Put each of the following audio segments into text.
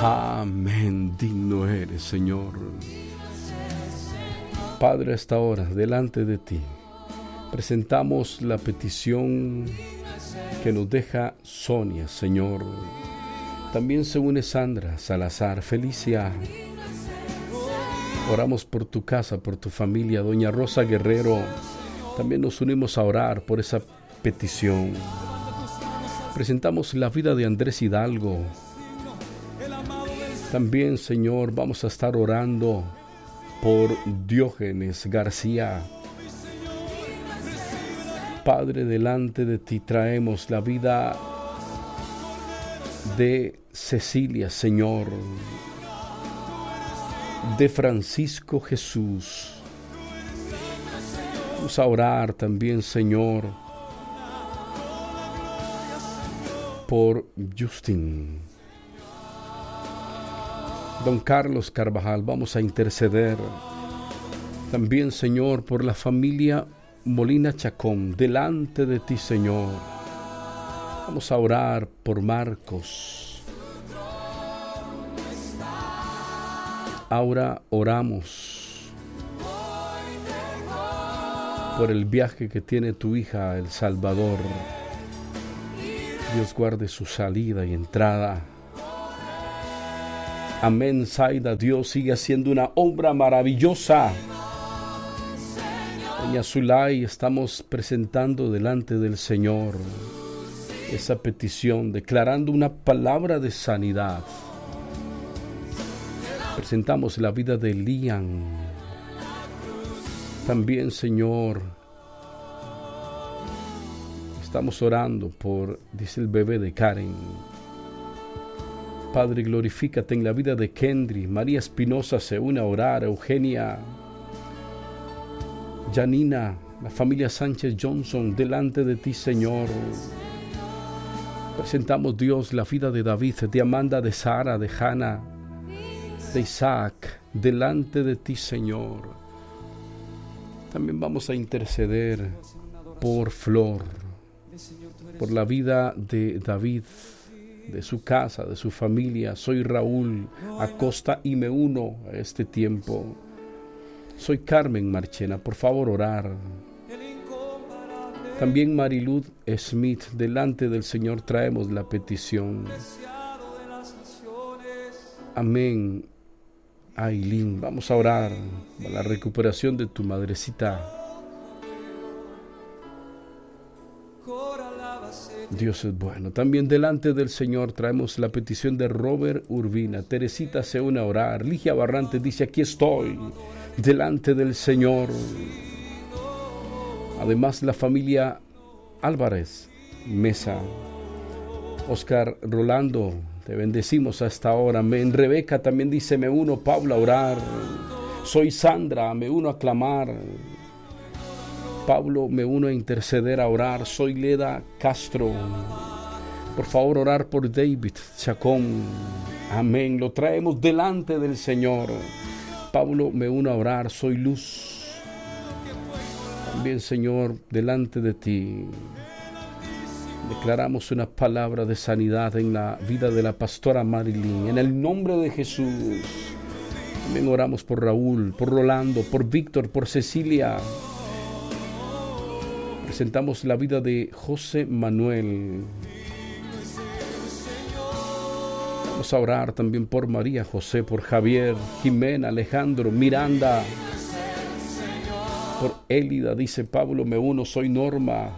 Amén, digno eres, Señor. Padre, a esta hora, delante de ti, presentamos la petición que nos deja Sonia, Señor. También se une Sandra, Salazar, Felicia. Oramos por tu casa, por tu familia, Doña Rosa Guerrero. También nos unimos a orar por esa petición. Presentamos la vida de Andrés Hidalgo. También, Señor, vamos a estar orando por Diógenes García. Padre, delante de ti traemos la vida de Cecilia, Señor, de Francisco Jesús. Vamos a orar también, Señor, por Justin. Don Carlos Carvajal, vamos a interceder. También, Señor, por la familia Molina Chacón, delante de ti, Señor. Vamos a orar por Marcos. Ahora oramos por el viaje que tiene tu hija a El Salvador. Dios guarde su salida y entrada. Amén, Zaida. Dios sigue haciendo una obra maravillosa. Doña Zulay, estamos presentando delante del Señor esa petición, declarando una palabra de sanidad. Presentamos la vida de Lian. También, Señor, estamos orando por, dice el bebé de Karen. Padre, glorifícate en la vida de Kendry. María Espinosa se une a orar. Eugenia, Janina, la familia Sánchez Johnson, delante de ti, Señor. Presentamos, Dios, la vida de David, de Amanda, de Sara, de Hannah, de Isaac, delante de ti, Señor. También vamos a interceder por Flor, por la vida de David, de su casa, de su familia. Soy Raúl Acosta y me uno a este tiempo. Soy Carmen Marchena, por favor orar. También Marilud Smith, delante del Señor traemos la petición. Amén. Aileen, vamos a orar por la recuperación de tu madrecita. Dios es bueno. También delante del Señor traemos la petición de Robert Urbina. Teresita se une a orar. Ligia Barrantes dice: aquí estoy, delante del Señor. Además, la familia Álvarez Mesa. Oscar Rolando, te bendecimos a esta hora. Amén. Rebeca también dice: me uno, Paula, a orar. Soy Sandra, me uno a clamar. Pablo, me uno a interceder, a orar. Soy Leda Castro. Por favor, orar por David Chacón. Amén. Lo traemos delante del Señor. Pablo, me uno a orar. Soy Luz. También, Señor, delante de ti declaramos una palabra de sanidad en la vida de la pastora Marilyn. En el nombre de Jesús. También oramos por Raúl, por Rolando, por Víctor, por Cecilia. Presentamos la vida de José Manuel. Vamos a orar también por María José, por Javier, Jimena, Alejandro, Miranda, por Élida, dice Pablo, me uno, soy Norma.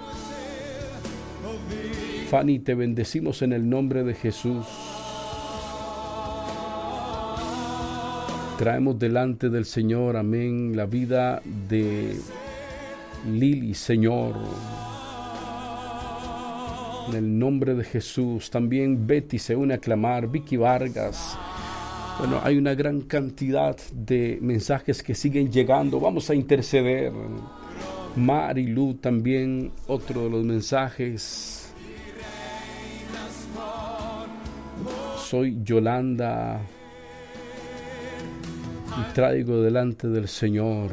Fanny, te bendecimos en el nombre de Jesús. Traemos delante del Señor, amén, la vida de Lili, Señor, en el nombre de Jesús. También Betty se une a clamar. Vicky Vargas. Bueno, hay una gran cantidad de mensajes que siguen llegando. Vamos a interceder. Marilu también, otro de los mensajes. Soy Yolanda y traigo delante del Señor.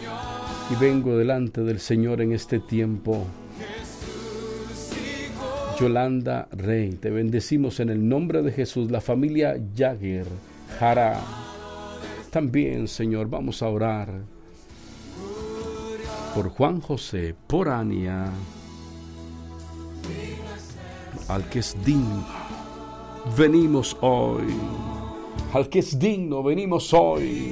Y vengo delante del Señor en este tiempo. Yolanda Rey. Te bendecimos en el nombre de Jesús. La familia Jagger Jara. También, Señor, vamos a orar por Juan José, por Ania, al que es digno. Venimos hoy. Al que es digno, venimos hoy.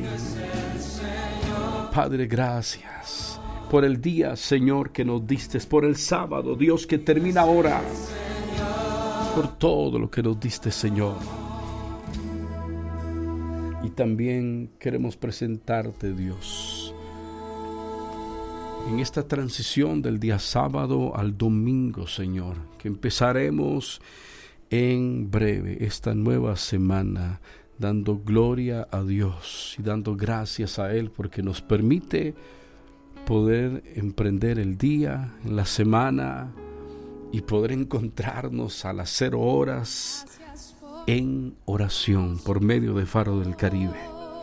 Padre, gracias por el día, Señor, que nos diste, por el sábado, Dios, que termina ahora, por todo lo que nos diste, Señor. Y también queremos presentarte, Dios, en esta transición del día sábado al domingo, Señor, que empezaremos en breve esta nueva semana, dando gloria a Dios y dando gracias a Él porque nos permite poder emprender el día, en la semana, y poder encontrarnos a las 0 horas en oración por medio de Faro del Caribe.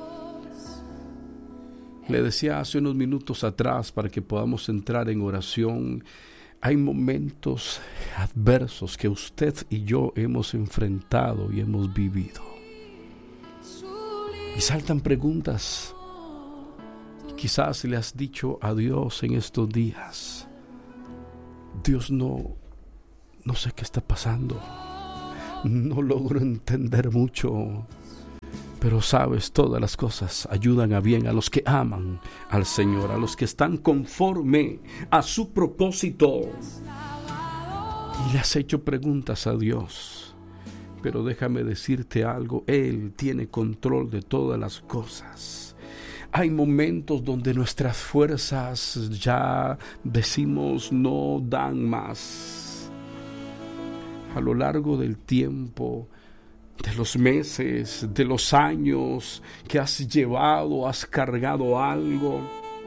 Le decía hace unos minutos atrás, para que podamos entrar en oración, hay momentos adversos que usted y yo hemos enfrentado y hemos vivido. Y saltan preguntas. Quizás le has dicho a Dios en estos días: Dios, no sé qué está pasando. No logro entender mucho. Pero sabes, todas las cosas ayudan a bien a los que aman al Señor, a los que están conforme a su propósito. Y le has hecho preguntas a Dios. Pero déjame decirte algo, Él tiene control de todas las cosas. Hay momentos donde nuestras fuerzas ya decimos no dan más. A lo largo del tiempo, de los meses, de los años que has llevado, has cargado algo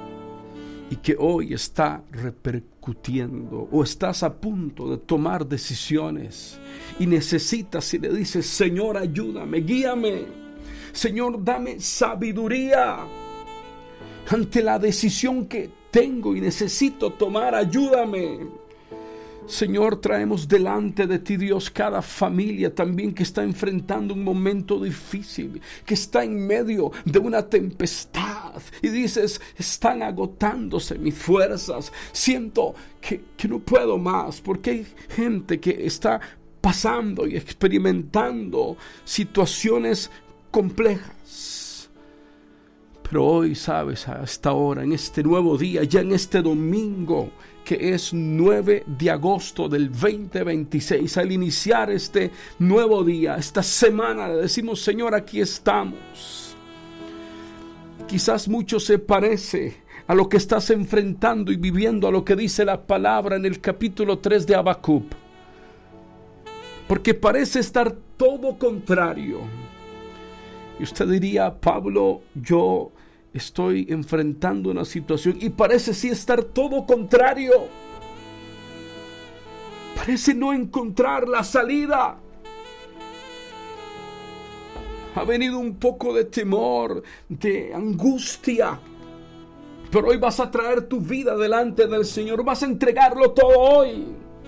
y que hoy está repercutiendo, o estás a punto de tomar decisiones y necesitas y le dices: Señor, ayúdame, guíame, Señor, dame sabiduría ante la decisión que tengo y necesito tomar, ayúdame. Señor, traemos delante de ti, Dios, cada familia también que está enfrentando un momento difícil, que está en medio de una tempestad y dices: están agotándose mis fuerzas, siento que no puedo más, porque hay gente que está pasando y experimentando situaciones complejas. Pero hoy, sabes, a esta hora, en este nuevo día, ya en este domingo, que es 9 de agosto del 2026, al iniciar este nuevo día, esta semana, le decimos: Señor, aquí estamos. Quizás mucho se parece a lo que estás enfrentando y viviendo, a lo que dice la palabra en el capítulo 3 de Habacuc, porque parece estar todo contrario. Y usted diría: Pablo, yo estoy enfrentando una situación y parece sí estar todo contrario. Parece no encontrar la salida. Ha venido un poco de temor, de angustia. Pero hoy vas a traer tu vida delante del Señor. Vas a entregarlo todo hoy.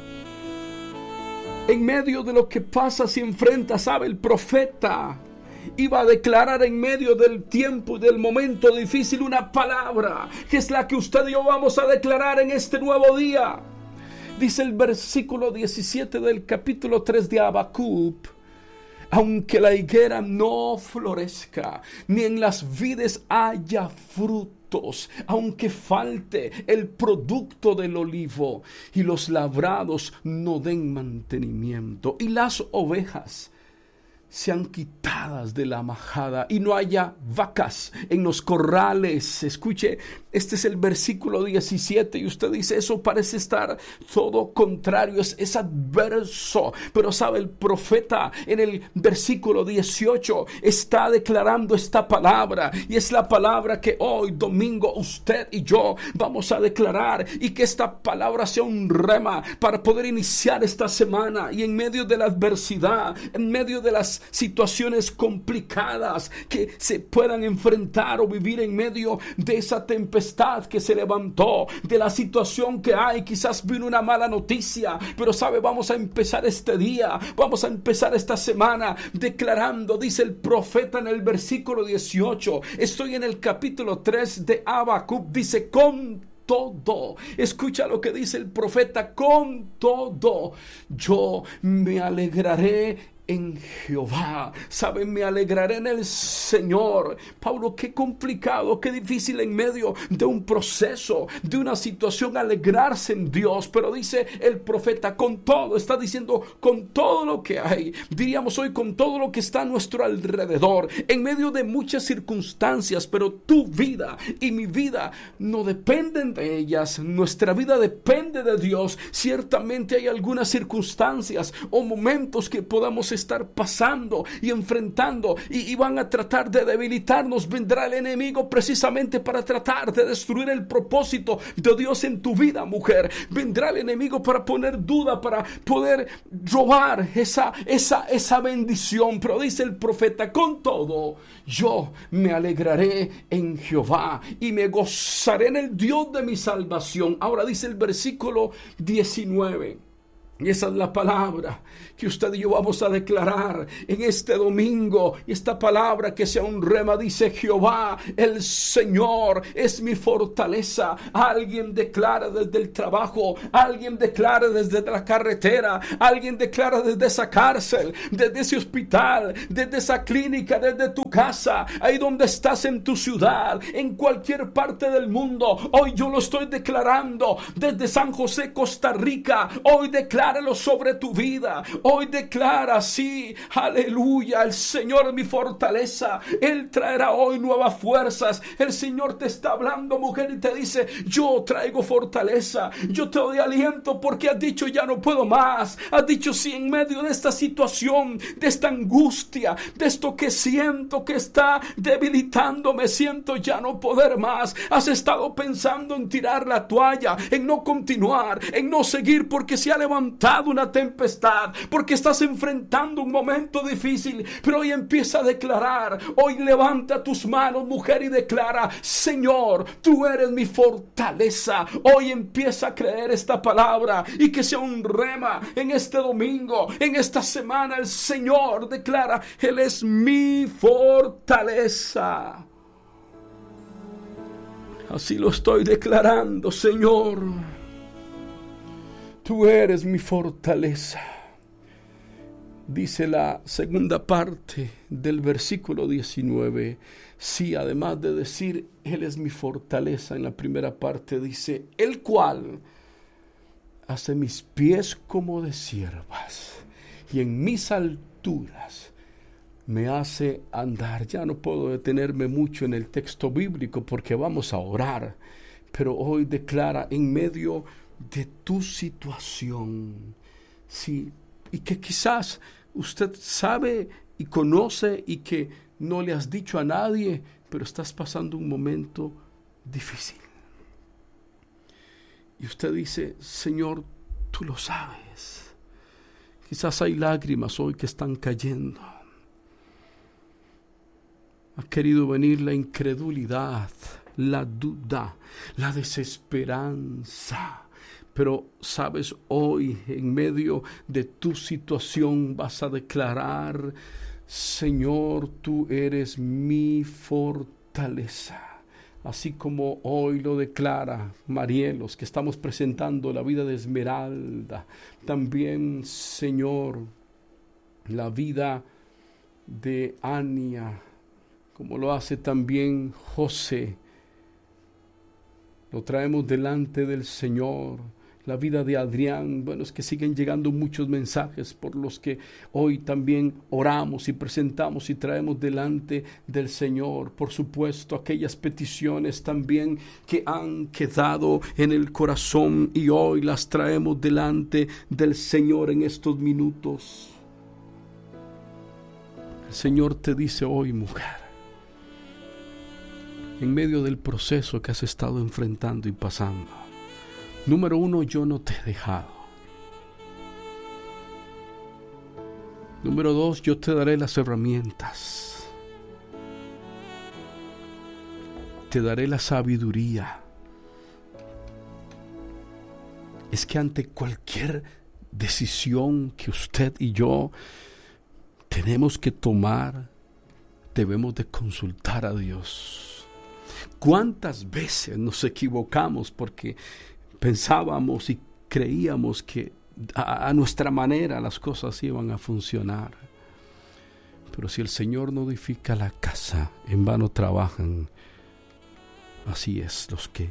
En medio de lo que pasas y enfrentas, sabe, el profeta iba a declarar en medio del tiempo y del momento difícil una palabra, que es la que usted y yo vamos a declarar en este nuevo día. Dice el versículo 17 del capítulo 3 de Habacuc: aunque la higuera no florezca, ni en las vides haya frutos, aunque falte el producto del olivo, y los labrados no den mantenimiento, y las ovejas sean quitadas de la majada y no haya vacas en los corrales. Escuche, este es el versículo 17 y usted dice: eso parece estar todo contrario, es adverso. Pero sabe, el profeta en el versículo 18 está declarando esta palabra, y es la palabra que hoy domingo usted y yo vamos a declarar, y que esta palabra sea un rema para poder iniciar esta semana, y en medio de la adversidad, en medio de las esas situaciones complicadas que se puedan enfrentar o vivir en medio de esa tempestad que se levantó, de la situación que hay. Quizás vino una mala noticia, pero sabe, vamos a empezar este día, vamos a empezar esta semana declarando, dice el profeta en el versículo 18, estoy en el capítulo 3 de Habacuc, dice: con todo, escucha lo que dice el profeta: con todo yo me alegraré en Jehová. Saben, me alegraré en el Señor. Pablo, qué complicado, qué difícil en medio de un proceso, de una situación, alegrarse en Dios. Pero dice el profeta: con todo, está diciendo con todo lo que hay. Diríamos hoy con todo lo que está a nuestro alrededor, en medio de muchas circunstancias, pero tu vida y mi vida no dependen de ellas. Nuestra vida depende de Dios. Ciertamente hay algunas circunstancias o momentos que podamos estar pasando y enfrentando y van a tratar de debilitarnos. Vendrá el enemigo precisamente para tratar de destruir el propósito de Dios en tu vida, mujer. Vendrá el enemigo para poner duda, para poder robar esa bendición. Pero dice el profeta: con todo yo me alegraré en Jehová y me gozaré en el Dios de mi salvación. Ahora dice el versículo 19, y esa es la palabra que usted y yo vamos a declarar en este domingo. Y esta palabra que sea un rema, dice: Jehová, el Señor, es mi fortaleza. Alguien declara desde el trabajo, alguien declara desde la carretera, alguien declara desde esa cárcel, desde ese hospital, desde esa clínica, desde tu casa, ahí donde estás, en tu ciudad, en cualquier parte del mundo. Hoy yo lo estoy declarando desde San José, Costa Rica. Hoy decláralo sobre tu vida. Hoy declara, sí, aleluya, el Señor es mi fortaleza. Él traerá hoy nuevas fuerzas. El Señor te está hablando, mujer, y te dice: yo traigo fortaleza, yo te doy aliento, porque has dicho: ya no puedo más. Has dicho: sí, en medio de esta situación, de esta angustia, de esto que siento que está debilitándome, siento ya no poder más. Has estado pensando en tirar la toalla, en no continuar, en no seguir, porque se ha levantado una tempestad, porque estás enfrentando un momento difícil. Pero hoy empieza a declarar. Hoy levanta tus manos, mujer, y declara: Señor, tú eres mi fortaleza. Hoy empieza a creer esta palabra, y que sea un rema en este domingo, en esta semana. El Señor declara: Él es mi fortaleza. Así lo estoy declarando, Señor. Tú eres mi fortaleza. Dice la segunda parte del versículo 19. Sí, además de decir Él es mi fortaleza, en la primera parte dice: el cual hace mis pies como de ciervas, y en mis alturas me hace andar. Ya no puedo detenerme mucho en el texto bíblico porque vamos a orar, pero hoy declara en medio de tu situación, sí, y que quizás usted sabe y conoce y que no le has dicho a nadie, pero estás pasando un momento difícil. Y usted dice: Señor, tú lo sabes. Quizás hay lágrimas hoy que están cayendo. Ha querido venir la incredulidad, la duda, la desesperanza. Pero sabes, hoy en medio de tu situación vas a declarar: Señor, tú eres mi fortaleza. Así como hoy lo declara Marielos, que estamos presentando la vida de Esmeralda. También, Señor, la vida de Ania, como lo hace también José. Lo traemos delante del Señor. La vida de Adrián. Bueno, es que siguen llegando muchos mensajes por los que hoy también oramos y presentamos y traemos delante del Señor. Por supuesto, aquellas peticiones también que han quedado en el corazón y hoy las traemos delante del Señor en estos minutos. El Señor te dice hoy, mujer, en medio del proceso que has estado enfrentando y pasando, número uno, yo no te he dejado. Número 2, yo te daré las herramientas. Te daré la sabiduría. Es que ante cualquier decisión que usted y yo tenemos que tomar, debemos de consultar a Dios. ¿Cuántas veces nos equivocamos porque pensábamos y creíamos que a nuestra manera las cosas iban a funcionar? Pero si el Señor no edifica la casa, en vano trabajan. Así es, los que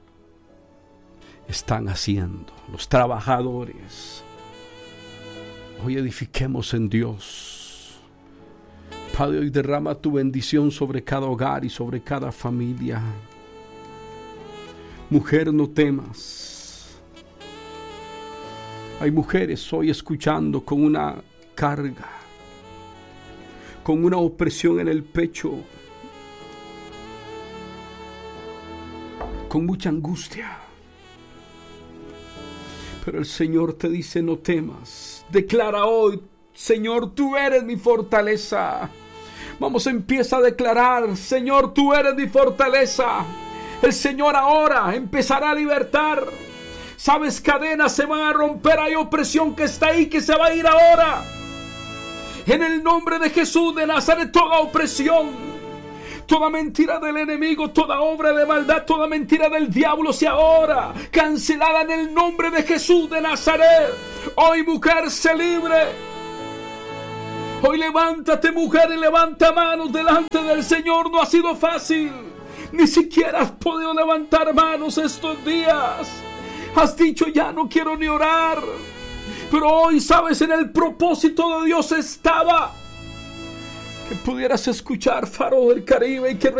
están haciendo, los trabajadores. Hoy edifiquemos en Dios. Padre, hoy derrama tu bendición sobre cada hogar y sobre cada familia. Mujer, no temas. Hay mujeres hoy escuchando con una carga, con una opresión en el pecho, con mucha angustia. Pero el Señor te dice: no temas. Declara hoy: Señor, tú eres mi fortaleza. Vamos, empieza a declarar: Señor, tú eres mi fortaleza. El Señor ahora empezará a libertar. Sabes, cadenas se van a romper. Hay opresión que está ahí, que se va a ir ahora. En el nombre de Jesús de Nazaret, toda opresión, toda mentira del enemigo, toda obra de maldad, toda mentira del diablo sea ahora cancelada en el nombre de Jesús de Nazaret. Hoy, mujer, sé libre. Hoy levántate, mujer, y levanta manos delante del Señor. No ha sido fácil. Ni siquiera has podido levantar manos estos días. Has dicho: ya no quiero ni orar. Pero hoy, sabes, en el propósito de Dios estaba que pudieras escuchar, Faro del Caribe, y que